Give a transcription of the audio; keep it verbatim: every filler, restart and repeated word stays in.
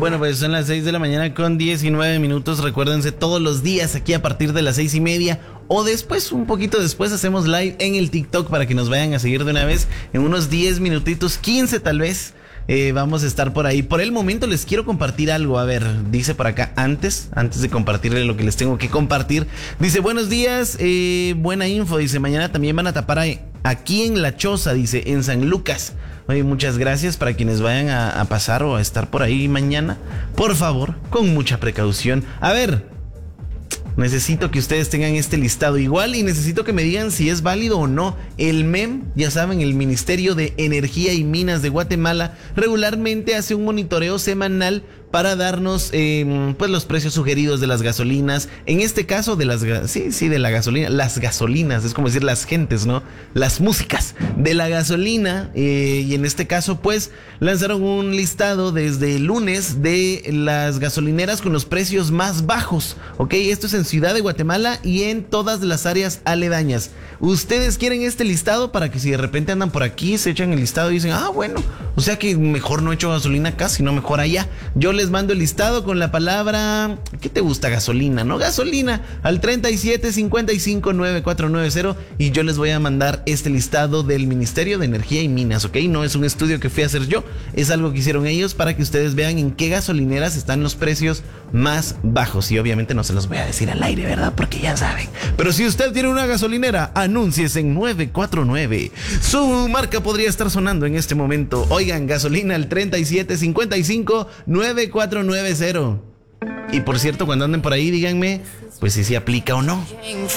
Bueno, pues son las seis de la mañana con diecinueve minutos. Recuérdense, todos los días aquí a partir de las seis y media o después, un poquito después, hacemos live en el TikTok para que nos vayan a seguir de una vez en unos diez minutitos, quince tal vez. Eh, vamos a estar por ahí. Por el momento les quiero compartir algo. A ver, dice por acá, antes, antes de compartirle lo que les tengo que compartir. Dice, buenos días, eh, buena info. Dice, mañana también van a tapar a, aquí en La Choza, dice, en San Lucas. Oye, muchas gracias para quienes vayan a, a pasar o a estar por ahí mañana. Por favor, con mucha precaución. A ver, necesito que ustedes tengan este listado igual y necesito que me digan si es válido o no. El M E M, ya saben, el Ministerio de Energía y Minas de Guatemala, regularmente hace un monitoreo semanal para darnos eh, pues los precios sugeridos de las gasolinas. En este caso de las, sí, sí, de la gasolina, las gasolinas, es como decir las gentes, ¿no? Las músicas de la gasolina. Eh, y en este caso, pues, lanzaron un listado desde el lunes de las gasolineras con los precios más bajos, ¿ok? Esto es en Ciudad de Guatemala y en todas las áreas aledañas. Ustedes quieren este listado para que si de repente andan por aquí, se echan el listado y dicen, ah, bueno, o sea que mejor no echo gasolina acá, sino mejor allá. Yo les mando el listado con la palabra, ¿qué te gusta? Gasolina, ¿no? Gasolina al treinta y siete cincuenta y cinco noventa y cuatro noventa y yo les voy a mandar este listado del Ministerio de Energía y Minas, ¿ok? No es un estudio que fui a hacer yo, es algo que hicieron ellos para que ustedes vean en qué gasolineras están los precios más bajos. Y obviamente no se los voy a decir al aire, ¿verdad? Porque ya saben. Pero si usted tiene una gasolinera, anúnciese en nueve cuatro nueve. Su marca podría estar sonando en este momento. Oigan, gasolina al treinta y siete cincuenta y cinco noventa y cuatro noventa. Y por cierto, cuando anden por ahí, díganme, pues si se aplica o no.